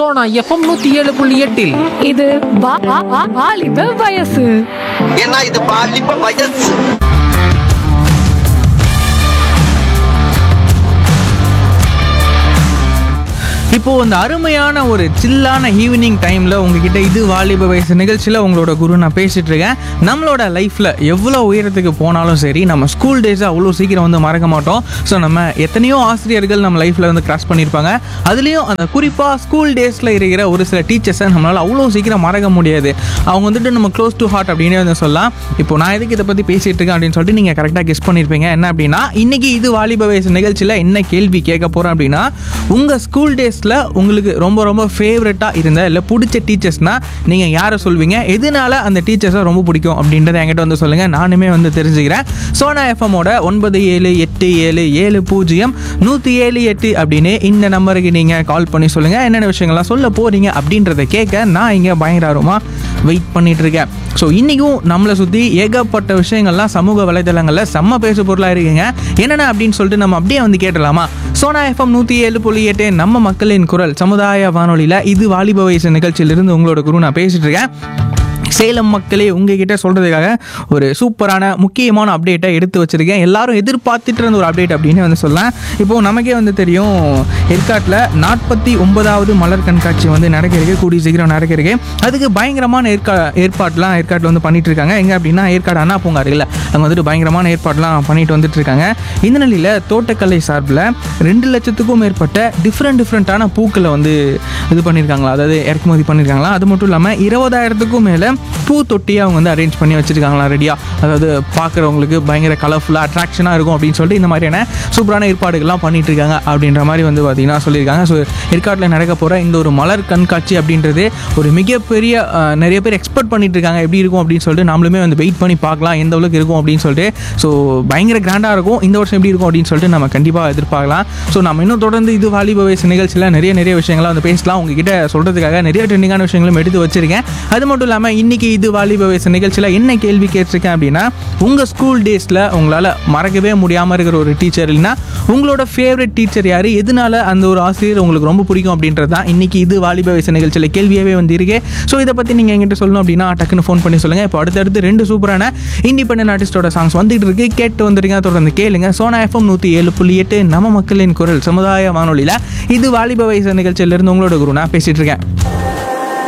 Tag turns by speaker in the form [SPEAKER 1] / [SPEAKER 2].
[SPEAKER 1] Sona FM 107.8
[SPEAKER 2] இது வாலிப வயசு.
[SPEAKER 3] ஏன்னா இது பாலிப்ப வயசு.
[SPEAKER 4] இப்போது அந்த அருமையான ஒரு சில்லான ஈவினிங் டைமில் உங்ககிட்ட இது வாலிப வயசு நிகழ்ச்சியில் உங்களோட குரு நான் பேசிகிட்டு இருக்கேன். நம்மளோட லைஃப்பில் எவ்வளோ உயரத்துக்கு போனாலும் சரி, நம்ம ஸ்கூல் டேஸை அவ்வளோ சீக்கிரம் வந்து மறக்க மாட்டோம். ஸோ நம்ம எத்தனையோ ஆசிரியர்கள் நம்ம லைஃப்பில் வந்து கிராஸ் பண்ணியிருப்பாங்க. அதுலேயும் அந்த குறிப்பாக ஸ்கூல் டேஸில் இருக்கிற ஒரு சில டீச்சர்ஸை நம்மளால் அவ்வளோ சீக்கிரம் மறக்க முடியாது. அவங்க வந்துட்டு நம்ம க்ளோஸ் டு ஹார்ட் அப்படின்னே வந்து சொல்லலாம். இப்போ நான் எதுக்கு இதை பற்றி பேசிகிட்டு இருக்கேன் அப்படின்னு சொல்லிட்டு நீங்கள் கரெக்டாக கெஸ் பண்ணியிருப்பீங்க. என்ன அப்படின்னா, இன்றைக்கி இது வாலிப வயசு நிகழ்ச்சியில் என்ன கேள்வி கேட்க போகிறோம் அப்படின்னா, உங்கள் ஸ்கூல் டேஸ் உங்களுக்கு ரொம்ப ரொம்ப ஃபேவரட்டாக இருந்த இல்லை பிடிச்ச டீச்சர்ஸ்னால் நீங்கள் யாரை சொல்வீங்க, எதனால அந்த டீச்சர்ஸை ரொம்ப பிடிக்கும் அப்படின்றத என்கிட்ட வந்து சொல்லுங்கள். நானுமே வந்து தெரிஞ்சுக்கிறேன். சோனா எஃப்எம்மோட 9787700178 அப்படின்னு இந்த நம்பருக்கு நீங்கள் கால் பண்ணி சொல்லுங்கள். என்னென்ன விஷயங்கள்லாம் சொல்ல போகிறீங்க அப்படின்றத கேட்க நான் இங்கே பயங்கரமாக வெயிட் பண்ணிட்டு இருக்கேன். ஸோ இன்றைக்கும் நம்மளை சுற்றி ஏகப்பட்ட விஷயங்கள்லாம் சமூக வலைதளங்களில் செம்ம பேசு பொருளாக இருக்குங்க. என்னென்ன அப்படின்னு சொல்லிட்டு நம்ம அப்படியே வந்து கேட்டலாமா? சோனா எஃப்எம் 107.8 நம்ம மக்களின் குரல் சமுதாய வானொலியில் இது வாலிப வயசு நிகழ்ச்சியிலிருந்து உங்களோட குரு நான் பேசிகிட்டு இருக்கேன். சேலம் மக்களே, உங்ககிட்ட சொல்கிறதுக்காக ஒரு சூப்பரான முக்கியமான அப்டேட்டை எடுத்து வச்சுருக்கேன். எல்லாரும் எதிர்பார்த்துட்டு இருந்த ஒரு அப்டேட் அப்படின்னு வந்து சொல்லலாம். இப்போது நமக்கே வந்து தெரியும், ஏற்காட்டில் 49வது மலர் கண்காட்சி வந்து நடக்கிறதுக்கு கூடிய சீக்கிரம் நடக்கிறதுக்கு அதுக்கு பயங்கரமான ஏற்பாடுலாம் ஏற்காட்டில் வந்து பண்ணிட்டு இருக்காங்க. எங்கே அப்படின்னா, ஏற்காடு அண்ணா பூங்கா இருக்குல்ல, அங்கே வந்துட்டு பயங்கரமான ஏற்பாடுலாம் பண்ணிட்டு வந்துட்டு இருக்காங்க. இந்த நிலையில் தோட்டக்கலை சார்பில் 2 லட்சத்துக்கும் மேற்பட்ட டிஃப்ரெண்ட்டான பூக்களை வந்து இது பண்ணியிருக்காங்களா, அதாவது இறக்குமதி பண்ணியிருக்காங்களா. அது மட்டும் இல்லாமல் 20,000க்கும் மேலே பூ தொட்டியை அவங்க வந்து அரேஞ்ச் பண்ணி வச்சுருக்காங்களா ரெடியாக. அதாவது பார்க்குறவங்களுக்கு பயங்கர கலர்ஃபுல்லாக அட்ராக்ஷனாக இருக்கும் அப்படின்னு சொல்லிட்டு இந்த மாதிரியான சூப்பரான ஏற்பாடுகள்லாம் பண்ணிட்டு இருக்காங்க அப்படின்ற மாதிரி வந்து பார்த்திங்கன்னா சொல்லியிருக்காங்க. ஸோ ஏற்காட்டில் நடக்க போகிற இந்த ஒரு மலர் கண்காட்சி அப்படின்றது ஒரு மிகப்பெரிய நிறைய பேர் எக்ஸ்பெக்ட் பண்ணிட்டு இருக்காங்க. எப்படி இருக்கும் அப்படின்னு சொல்லிட்டு நம்மளுமே வந்து வெயிட் பண்ணி பார்க்கலாம் எந்த அளவுக்கு இருக்கும் அப்படின்னு சொல்லிட்டு. ஸோ பயங்கர கிராண்டாக இருக்கும். இந்த வருஷம் எப்படி இருக்கும் அப்படின்னு சொல்லிட்டு நம்ம கண்டிப்பாக எதிர்பார்க்கலாம். ஸோ நம்ம இன்னும் தொடர்ந்து இது வாலிப வயசு நிகழ்ச்சியில் நிறைய விஷயங்களாக வந்து பேசலாம். உங்ககிட்ட சொல்கிறதுக்காக நிறைய ட்ரெண்டிங்கான விஷயங்களும் எடுத்து வச்சிருக்கேன். அது மட்டும் இல்லாமல் இன்னைக்கு இது வாலிப வயசு நிகழ்ச்சியில் என்ன கேள்வி கேட்டிருக்கேன் அப்படின்னா, உங்கள் ஸ்கூல் டேஸில் உங்களால் மறக்கவே முடியாமல் இருக்கிற ஒரு டீச்சர் இல்லைன்னா உங்களோட ஃபேவரட் டீச்சர் யார், எதனால அந்த ஒரு ஆசிரியர் உங்களுக்கு ரொம்ப பிடிக்கும் அப்படின்றது தான் இன்னைக்கு இது வாலிப வயசு நிகழ்ச்சியில் கேள்வியாகவே வந்து இருக்கு. ஸோ இதை பற்றி நீங்கள் என்கிட்ட சொல்லணும் அப்படின்னா டக்குன்னு ஃபோன் பண்ணி சொல்லுங்கள். இப்போ அடுத்தடுத்து 2 சூப்பரான இண்டிபெண்டன்ட் ஆர்டிஸ்டோட சாங்ஸ் வந்துட்டு இருக்கு, கேட்டு வந்துருங்க. தொடர்ந்து கேளுங்க. சோனா எஃப்எம் 107.8 நம்ம மக்களின் குரல் சமுதாய வானொலியில் இது வாலிப வயசு நிகழ்ச்சியிலிருந்து உங்களோட குரு நான் பேசிட்டு இருக்கேன்.